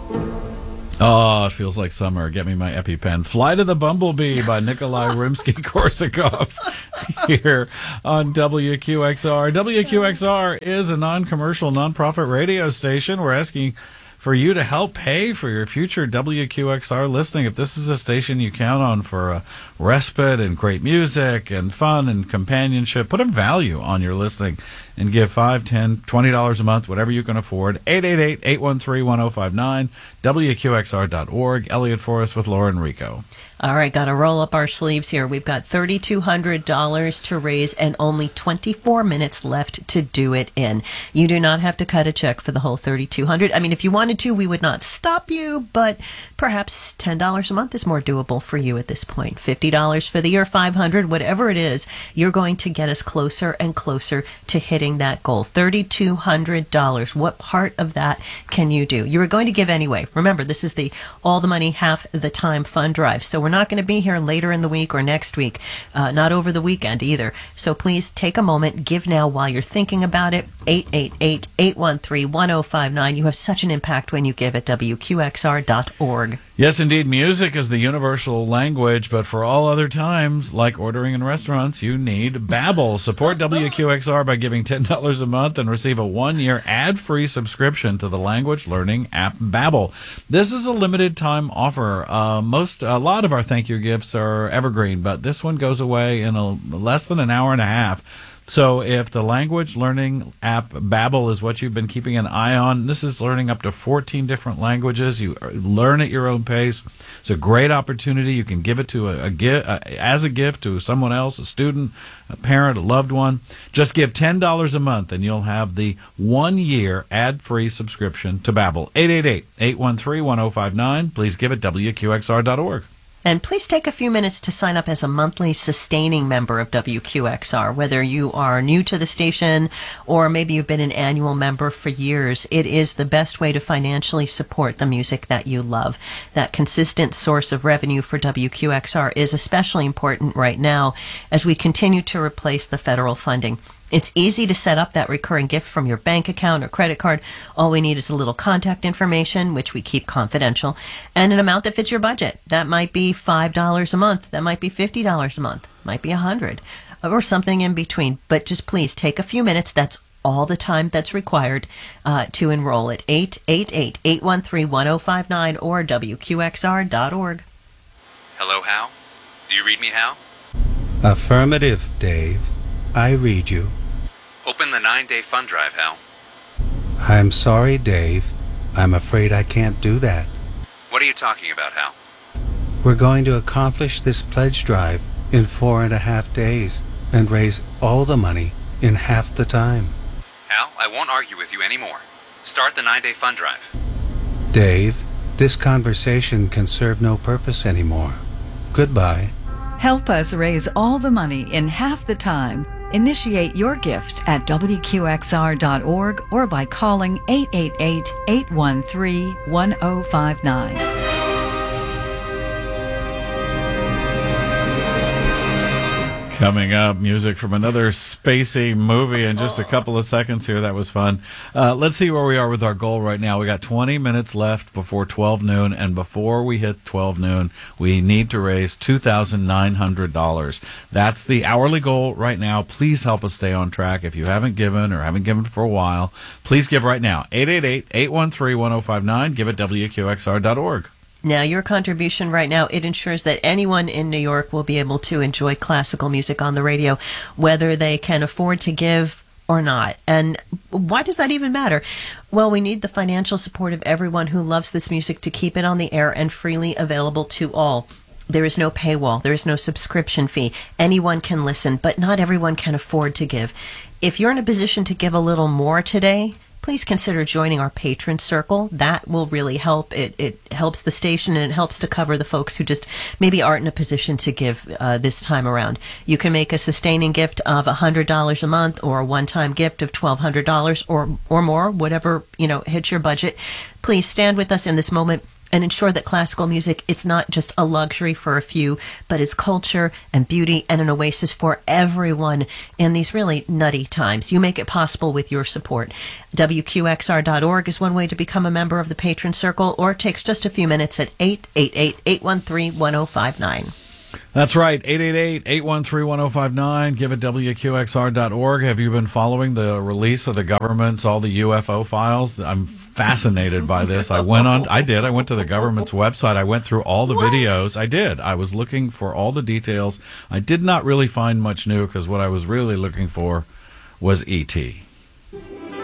Oh, it feels like summer. Get me my EpiPen. Fly to the Bumblebee by Nikolai Rimsky-Korsakov here on WQXR. WQXR is a non-commercial, non-profit radio station. We're asking for you to help pay for your future WQXR listening. If this is a station you count on for respite and great music and fun and companionship, put a value on your listening and give $5, $10, $20 a month, whatever you can afford. 888-813-1059, WQXR.org. Elliot Forrest with Laura and Rico. All right, got to roll up our sleeves here. We've got $3,200 to raise and only 24 minutes left to do it in. You do not have to cut a check for the whole $3,200. I mean, if you wanted to, we would not stop you, but perhaps $10 a month is more doable for you at this point. $50 for the year, $500, whatever it is, you're going to get us closer and closer to hitting that goal. $3,200. What part of that can you do? You were going to give anyway. Remember, this is the All the Money, Half the Time fund drive. So we're not going to be here later in the week or next week, not over the weekend either. So please take a moment, give now while you're thinking about it. 888-813-1059. You have such an impact when you give at WQXR.org. Yes, indeed. Music is the universal language, but for all other times, like ordering in restaurants, you need Babbel. Support WQXR by giving $10 a month and receive a 1-year ad-free subscription to the language learning app Babbel. This is a limited time offer. A lot of our thank you gifts are evergreen, but this one goes away in less than an hour and a half. So if the language learning app Babbel is what you've been keeping an eye on, this is learning up to 14 different languages. You learn at your own pace. It's a great opportunity. You can give it to as a gift to someone else, a student, a parent, a loved one. Just give $10 a month and you'll have the 1-year ad-free subscription to Babbel. 888-813-1059. Please give at WQXR.org. And please take a few minutes to sign up as a monthly sustaining member of WQXR. Whether you are new to the station or maybe you've been an annual member for years, it is the best way to financially support the music that you love. That consistent source of revenue for WQXR is especially important right now as we continue to replace the federal funding. It's easy to set up that recurring gift from your bank account or credit card. All we need is a little contact information, which we keep confidential, and an amount that fits your budget. That might be $5 a month. That might be $50 a month. Might be $100 or something in between. But just please take a few minutes. That's all the time that's required to enroll at 888-813-1059 or WQXR.org. Hello, Hal? Do you read me, Hal? Affirmative, Dave. I read you. Open the 9-day fund drive, Hal. I'm sorry, Dave. I'm afraid I can't do that. What are you talking about, Hal? We're going to accomplish this pledge drive in 4.5 days and raise all the money in half the time. Hal, I won't argue with you anymore. Start the 9-day fund drive. Dave, this conversation can serve no purpose anymore. Goodbye. Help us raise all the money in half the time. Initiate your gift at WQXR.org or by calling 888-813-1059. Coming up, music from another spacey movie in just a couple of seconds here. That was fun. Let's see where we are with our goal right now. We got 20 minutes left before 12 noon, and before we hit 12 noon, we need to raise $2,900. That's the hourly goal right now. Please help us stay on track. If you haven't given or haven't given for a while, please give right now. 888-813-1059. Give at WQXR.org. Now, your contribution right now, it ensures that anyone in New York will be able to enjoy classical music on the radio, whether they can afford to give or not. And why does that even matter? Well, we need the financial support of everyone who loves this music to keep it on the air and freely available to all. There is no paywall. There is no subscription fee. Anyone can listen, but not everyone can afford to give. If you're in a position to give a little more today, please consider joining our patron circle. That will really help. It helps the station, and it helps to cover the folks who just maybe aren't in a position to give this time around. You can make a sustaining gift of $100 a month, or a one-time gift of $1,200 or more, whatever hits your budget. Please stand with us in this moment and ensure that classical music is not just a luxury for a few, but it's culture and beauty and an oasis for everyone in these really nutty times. You make it possible with your support. WQXR.org is one way to become a member of the Patron Circle, or it takes just a few minutes at 888-813-1059. That's right, 888-813-1059. Give it WQXR.org. Have you been following the release of the government's, all the UFO files? I'm fascinated by this. I went to the government's website. I went through all the videos. I did. I was looking for all the details. I did not really find much new because what I was really looking for was E.T.